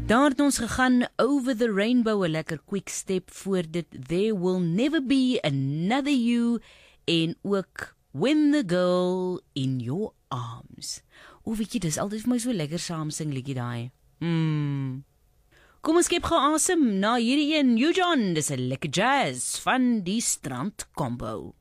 Daar het ons gegaan Over the Rainbow, 'n lekker quick step voor dit There Will Never Be Another You en ook When the Girl in Your Arms. O, weet jy, dis altyd vir my so lekker saam sing liedjie daai. Kom ons skep gou asem na hierdie een. You John, dis 'n lekker jazz van die Strand Combo.